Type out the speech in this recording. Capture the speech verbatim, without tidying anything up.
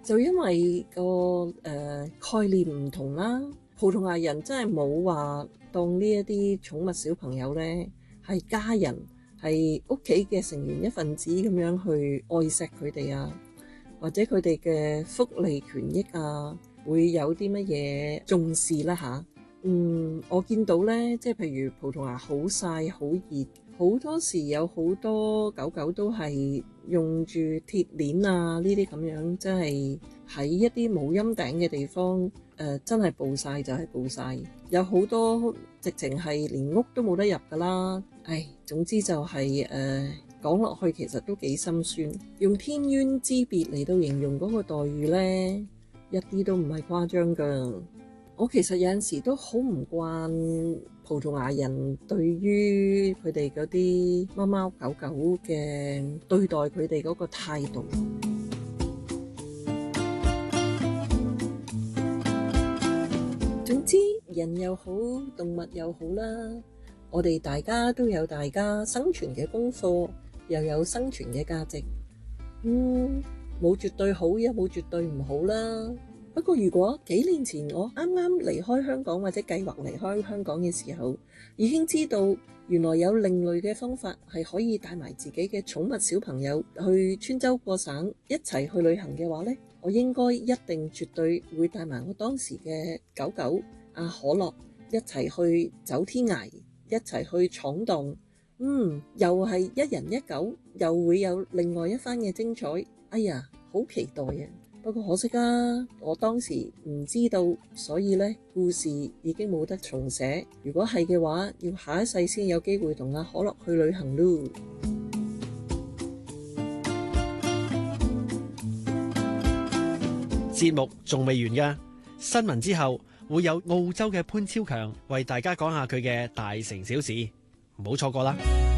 就因為個誒、呃、概念唔同啦，葡萄牙人真係冇話當呢一啲寵物小朋友咧係家人，係屋企嘅成員一份子咁樣去愛錫佢哋啊，或者佢哋嘅福利權益啊，會有啲乜嘢重視啦吓。嗯，我見到咧，即係譬如葡萄牙好曬好熱，好多時有好多狗狗都係用住鐵鏈啊，呢啲咁樣，即係喺一啲冇陰頂嘅地方，誒、呃、真係暴曬就係暴曬，有好多直情係連屋都冇得入噶啦。唉，總之就係誒講落去其實都幾心酸，用天淵之別嚟到形容嗰個待遇咧，一啲都唔係誇張噶。我其實有陣時都好唔慣葡萄牙人對於佢哋嗰啲貓貓狗狗嘅對待佢哋嗰個態度。總之人又好，動物又好啦，我哋大家都有大家生存嘅功課，又有生存嘅價值。嗯，冇絕對好，又冇絕對唔好啦。不過如果幾年前我啱啱離開香港或者計劃離開香港嘅時候，已經知道原來有另類嘅方法係可以帶埋自己嘅寵物小朋友去穿州過省一齊去旅行嘅話呢，我應該一定絕對會帶埋我當時嘅狗狗阿可樂一齊去走天涯，一齊去闖蕩。嗯，又係一人一狗，又會有另外一番嘅精彩。哎呀，好期待啊！不過可惜啊，我當時唔知道，所以呢故事已經冇得重寫。如果係嘅話，要下一世先有機會同阿可樂去旅行咯。 節目仲未完㗎，新聞之後會有澳洲嘅潘超強為大家講下佢嘅大城小事，唔好錯過啦。